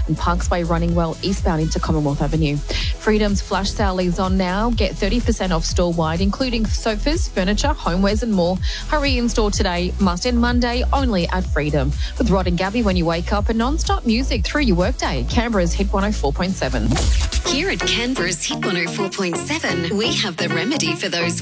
and Parksway running well eastbound into Commonwealth Avenue. Freedom's flash sale is on now. Get 30% off store-wide, including sofas, furniture, homewares and more. Hurry in store today. Must end Monday only at Freedom. With Rod and Gabby when you wake up and non-stop music through your workday. Canberra's Hit 104.7. Here at Canberra's Hit 104.7, we have the remedy for those